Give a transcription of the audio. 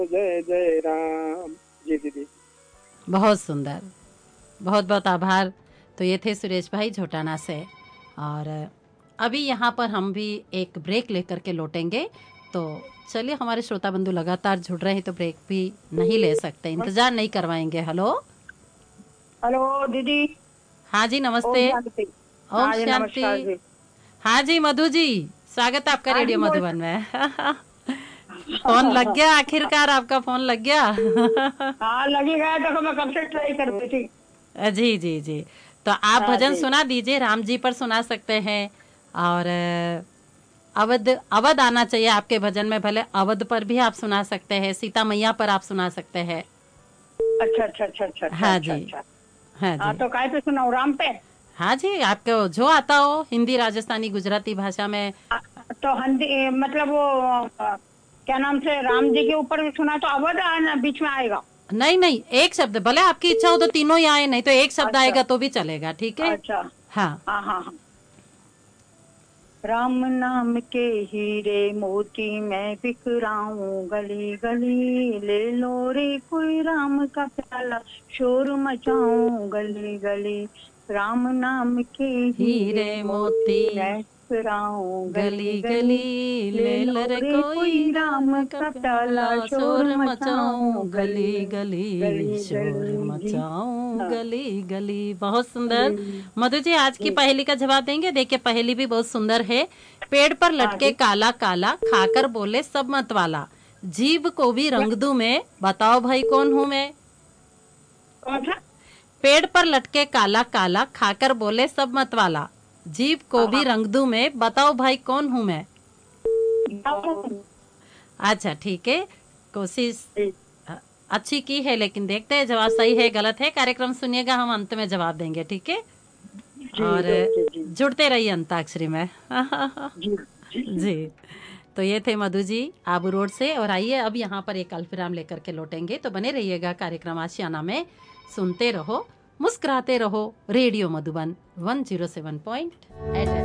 जय जय राम। जी दीदी। बहुत सुंदर, बहुत बहुत आभार। तो ये थे सुरेश भाई झोटाना से। और अभी यहाँ पर हम भी एक ब्रेक लेकर के लौटेंगे। तो चलिए, हमारे श्रोता बंधु लगातार जुड़ रहे हैं तो ब्रेक भी नहीं ले सकते, इंतजार नहीं करवाएंगे। हेलो। हेलो दीदी। हाँ जी, ओम नमस्ते। शांति। ओम हाँ जी, शांति। नमस्कार जी। हाँ जी मधु जी, स्वागत है आपका हाँ रेडियो जी, बोल। मधुबन में। फोन लग गया, आखिरकार आपका फोन लग गया। हाँ, लगी गया, देखो मैं कब से ट्राई कर रही थी। जी जी जी। तो आप हाँ भजन जी। सुना दीजिए, राम जी पर सुना सकते हैं। और अवध अवध आना चाहिए आपके भजन में, भले अवध पर भी आप सुना सकते हैं, सीता मैया पर आप सुना सकते हैं। अच्छा अच्छा अच्छा अच्छा अच्छा हाँ अच्छा जी। अच्छा। हाँ हाँ, जी। तो काय पे सुनाऊँ, राम पे? हाँ जी, आपको जो आता हो, हिंदी, राजस्थानी, गुजराती भाषा में। आ, तो हिंदी मतलब वो क्या नाम से राम जी के ऊपर भी सुना तो अवध बीच में आएगा? नहीं नहीं, एक शब्द, भले आपकी इच्छा हो तो तीनों ही आए, नहीं तो एक शब्द अच्छा आएगा तो भी चलेगा, ठीक है। अच्छा। हाँ। हाँ हाँ हाँ। राम नाम के हीरे मोती मैं बिखराऊं गली गली, ले लो रे कोई राम का प्याला, शोर मचाऊं गली गली। राम नाम के हीरे हीरे मोती मोती मैं बिखराऊं गली गली गली, गली, ले ले लो लरे रे कोई कोई राम राम का का प्याला, प्याला, शोर शोर मचाऊं मचाऊं गली गली गली, गली शोर गली जी। मचाऊं हाँ गली गली। बहुत सुंदर। जी मधु जी, आज की जी। पहेली का जवाब देंगे? देखिए, पहेली भी बहुत सुंदर है। पेड़ पर हाँ लटके जी। काला काला, खाकर बोले सब मत वाला, जीभ को भी क्या? रंग दूं मैं, बताओ भाई कौन हूं मैं? कौन सा? पेड़ पर लटके काला काला, खाकर बोले सब मत वाला, जीभ को हाँ भी हाँ। रंग दूं मैं, बताओ भाई कौन हूं मैं? जी अच्छा ठीक है, कोशिश अ, अच्छी की है, लेकिन देखते हैं जवाब सही है गलत है। कार्यक्रम सुनिएगा, हम अंत में जवाब देंगे, ठीक है। जी और ओके जी। जुड़ते रहिए अंताक्षरी में। जी जी जी। जी। तो ये थे मधु जी आबू रोड से। और आइए, अब यहाँ पर एक अल्पविराम लेकर के लौटेंगे, तो बने रहिएगा कार्यक्रम आशियाना में। सुनते रहो, मुस्कुराते रहो, रेडियो मधुबन 107.8